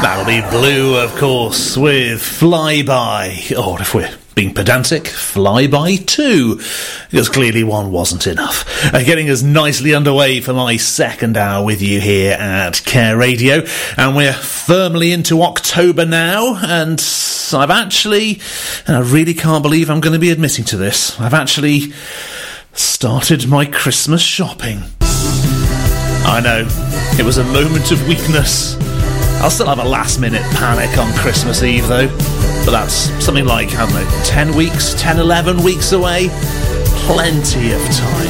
That'll be Blue, of course, with Flyby. Or if we're being pedantic, Flyby 2, because clearly one wasn't enough. Getting us nicely underway for my second hour with you here at Care Radio, and we're firmly into October now, and I really can't believe I'm going to be admitting to this, I've actually started my Christmas shopping. I know, it was a moment of weakness. I'll still have a last-minute panic on Christmas Eve, though. But that's something like, 10 weeks, 10, 11 weeks away. Plenty of time.